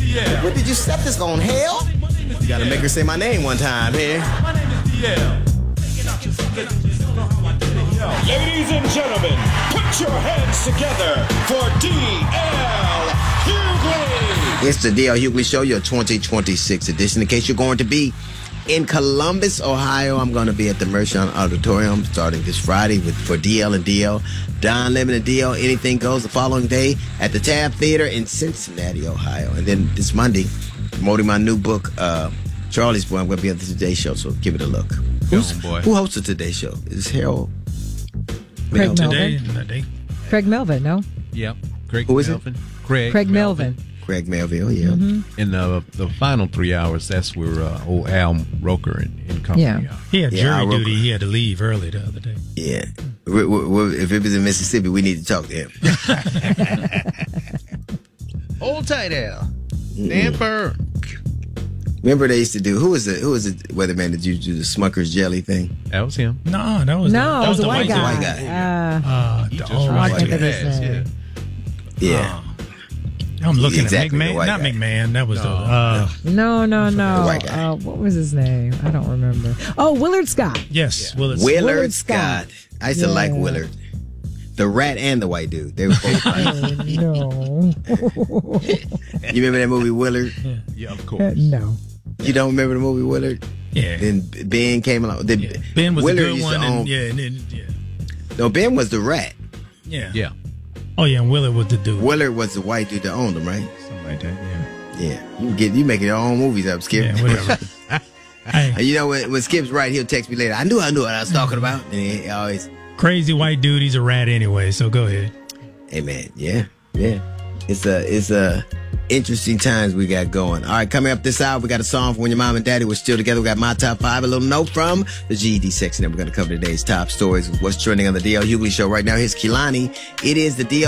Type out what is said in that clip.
DL. What did you set this on, hell? You gotta make her say my name one time here. My name is DL. Ladies and gentlemen, put your hands together for D.L. Hughley. It's the D.L. Hughley Show, your 2026 edition. In case you're going to be in Columbus, Ohio, I'm going to be at the Mershon Auditorium starting this Friday for DL and DL. Don Lemon and DL, Anything Goes, the following day at the Tab Theater in Cincinnati, Ohio. And then this Monday, promoting my new book, Charlie's Boy. I'm going to be on the Today Show, so give it a look. Who hosts the Today Show? Is Harold? Craig Today. Craig Melvin, no? Yep. Craig Who is Melvin. it? Craig Melvin. Craig Melville, yeah. Mm-hmm. In the final 3 hours, that's where old Al Roker and company. Yeah. He had jury Al Roker. duty. He had to leave early the other day. Yeah. If it was in Mississippi, we need to talk to him. Old tight Al. Dan Burr. Remember they used to do, who was the weatherman that used to do the Smucker's jelly thing? That was him. No, that was No, it was the the white guy. White guy. He just old right I think to of his pass, name. Yeah. I'm looking Exactly, at the McMahon. white Not guy. McMahon. That was No. The white guy. What was his name? I don't remember. Oh, Willard Scott. yes. Well, it's Willard Scott. I used to like Willard. The rat and the white dude. They were both Oh, right. no. You remember that movie Willard? Yeah, of course. No. You don't remember the movie Willard? yeah. Then Ben came along. Ben was Willard a good used to one. own- And, yeah, and then, yeah. No, Ben was the rat. Yeah. Yeah. Oh, yeah, and Willard was the dude. Willard was the white dude that owned him, right? Something like that, yeah. Yeah. You making your own movies up, Skip. Yeah, whatever. And you know, when Skip's right, he'll text me later. I knew what I was talking about. And he always, Crazy white dude. He's a rat anyway, so go ahead. hey man, yeah. It's a interesting times we got going. All right, coming up this hour, we got a song for when your mom and daddy were still together. We got my top 5, a little note from the GED section, and we're going to cover today's top stories, what's trending on the DL Hughley Show right now. Here's Kehlani. It is the DL